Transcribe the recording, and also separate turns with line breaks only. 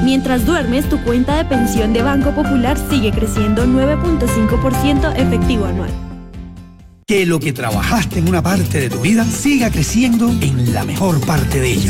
Mientras duermes, tu cuenta de pensión de Banco Popular sigue creciendo 9.5% efectivo anual.
Que lo que trabajaste en una parte de tu vida siga creciendo en la mejor parte de ella.